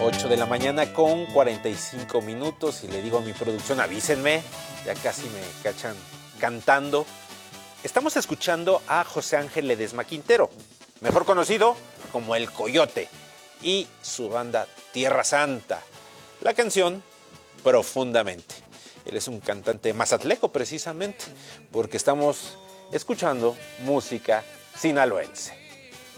8 de la mañana con 45 minutos y le digo a mi producción, avísenme, ya casi me cachan cantando. Estamos escuchando a José Ángel Ledesma Quintero, mejor conocido como El Coyote, y su banda Tierra Santa. La canción, Profundamente. Él es un cantante mazatleco precisamente, porque estamos escuchando música sinaloense.